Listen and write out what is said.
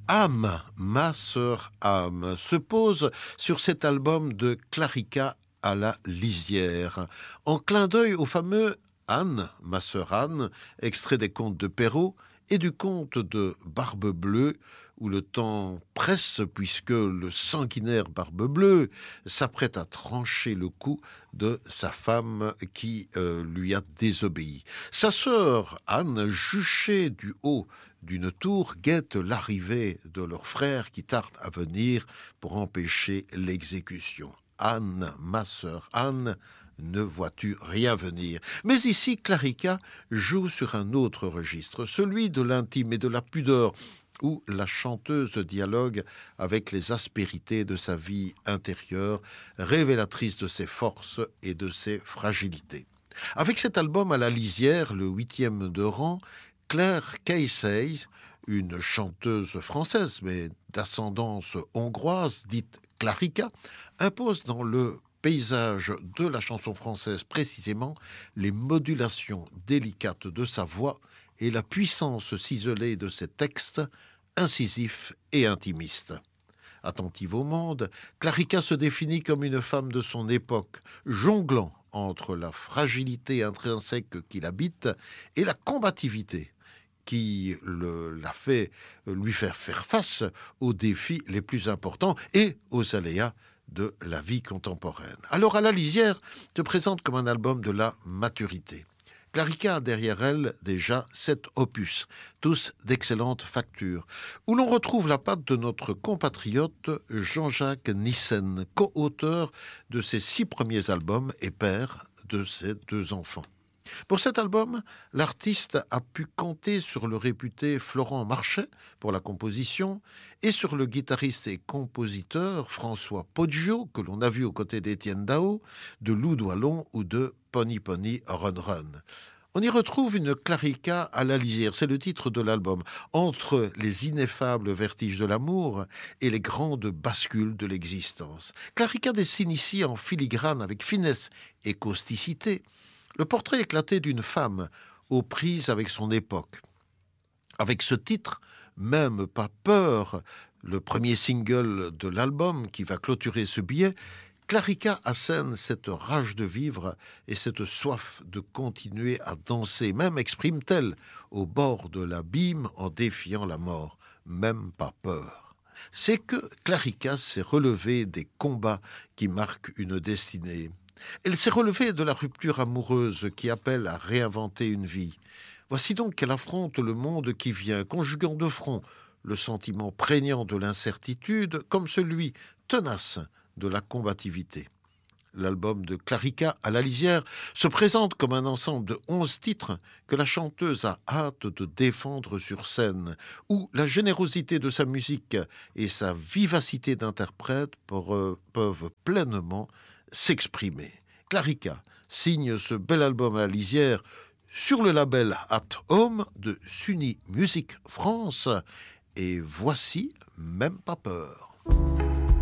Âme, ma sœur âme, se pose sur cet album de Clarica à la lisière, en clin d'œil au fameux Anne, ma sœur Anne, extrait des contes de Perrault et du conte de Barbe Bleue, où le temps presse puisque le sanguinaire Barbe Bleue s'apprête à trancher le cou de sa femme qui lui a désobéi. Sa sœur Anne, juchée du haut d'une tour, guette l'arrivée de leur frère qui tarde à venir pour empêcher l'exécution. Anne, ma sœur Anne, ne vois-tu rien venir? Mais ici, Clarica joue sur un autre registre, celui de l'intime et de la pudeur, où la chanteuse dialogue avec les aspérités de sa vie intérieure, révélatrice de ses forces et de ses fragilités. Avec cet album à la lisière, le 8e de rang, Claire Casey, une chanteuse française mais d'ascendance hongroise, dite Clarica, impose dans le paysage de la chanson française précisément les modulations délicates de sa voix et la puissance ciselée de ses textes, incisifs et intimistes. Attentive au monde, Clarica se définit comme une femme de son époque, jonglant entre la fragilité intrinsèque qui l'habite et la combativité qui l'a fait lui faire face aux défis les plus importants et aux aléas de la vie contemporaine. Alors, à la lisière te présente comme un album de la maturité. Clarica a derrière elle déjà 7 opus, tous d'excellente facture, où l'on retrouve la patte de notre compatriote Jean-Jacques Nissen, co-auteur de ses 6 premiers albums et père de ses 2 enfants. Pour cet album, l'artiste a pu compter sur le réputé Florent Marchais pour la composition et sur le guitariste et compositeur François Poggio, que l'on a vu aux côtés d'Étienne Dao, de Lou Doillon ou de Pony Pony Run Run. On y retrouve une Clarica à la lisière, c'est le titre de l'album, entre les ineffables vertiges de l'amour et les grandes bascules de l'existence. Clarica dessine ici en filigrane avec finesse et causticité le portrait éclaté d'une femme aux prises avec son époque. Avec ce titre, Même pas peur, le premier single de l'album qui va clôturer ce billet, Clarica assène cette rage de vivre et cette soif de continuer à danser, même exprime-t-elle au bord de l'abîme en défiant la mort. Même pas peur. C'est que Clarica s'est relevée des combats qui marquent une destinée. Elle s'est relevée de la rupture amoureuse qui appelle à réinventer une vie. Voici donc qu'elle affronte le monde qui vient, conjuguant de front le sentiment prégnant de l'incertitude comme celui tenace de la combativité. L'album de Clarica à la lisière se présente comme un ensemble de 11 titres que la chanteuse a hâte de défendre sur scène, où la générosité de sa musique et sa vivacité d'interprète peuvent pleinement s'exprimer. Clarica signe ce bel album à la lisière sur le label At Home de Suni Music France et voici Même pas peur.